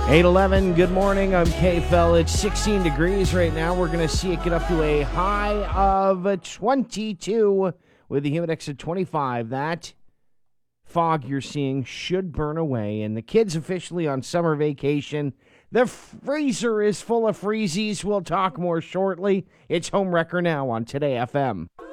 8:11, good morning. I'm K-Fel. It's 16 degrees right now. We're going to see it get up to a high of 22 with the humidex at 25. That fog you're seeing should burn away, and the kids officially on summer vacation. The freezer is full of freezies. We'll talk more shortly. It's Home Wrecker now on Today FM.